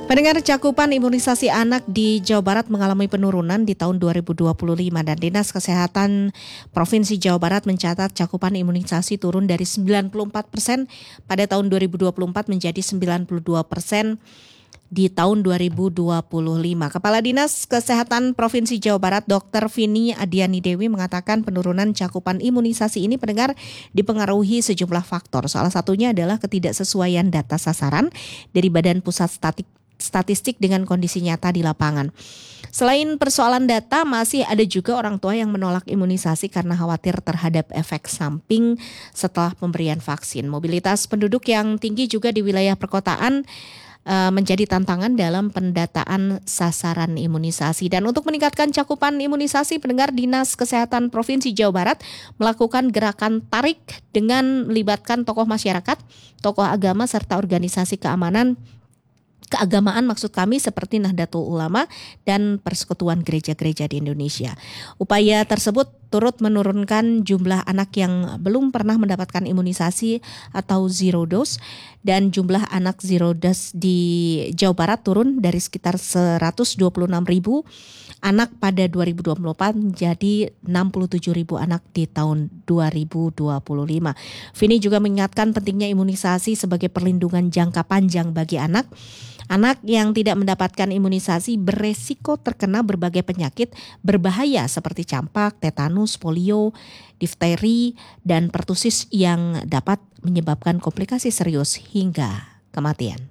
Pendengar, cakupan imunisasi anak di Jawa Barat mengalami penurunan di tahun 2025 dan Dinas Kesehatan Provinsi Jawa Barat mencatat cakupan imunisasi turun dari 94% pada tahun 2024 menjadi 92% di tahun 2025. Kepala Dinas Kesehatan Provinsi Jawa Barat Dr. Vini Adiani Dewi mengatakan penurunan cakupan imunisasi ini pendengar dipengaruhi sejumlah faktor. Salah satunya adalah ketidaksesuaian data sasaran dari Badan Pusat Statistik dengan kondisi nyata di lapangan. Selain persoalan data, masih ada juga orang tua yang menolak imunisasi karena khawatir terhadap efek samping setelah pemberian vaksin. Mobilitas penduduk yang tinggi juga di wilayah perkotaan menjadi tantangan dalam pendataan sasaran imunisasi. Dan untuk meningkatkan cakupan imunisasi, pendengar, Dinas Kesehatan Provinsi Jawa Barat melakukan gerakan tarik dengan melibatkan tokoh masyarakat, tokoh agama, serta organisasi keagamaan maksud kami seperti Nahdlatul Ulama dan Persekutuan Gereja-Gereja di Indonesia. Upaya tersebut turut menurunkan jumlah anak yang belum pernah mendapatkan imunisasi atau zero dose, dan jumlah anak zero dose di Jawa Barat turun dari sekitar 126.000 anak pada 2024 menjadi 67.000 anak di tahun 2025. Vini juga mengingatkan pentingnya imunisasi sebagai perlindungan jangka panjang bagi anak. Anak yang tidak mendapatkan imunisasi beresiko terkena berbagai penyakit berbahaya seperti campak, tetanus, polio, difteri, dan pertusis yang dapat menyebabkan komplikasi serius hingga kematian.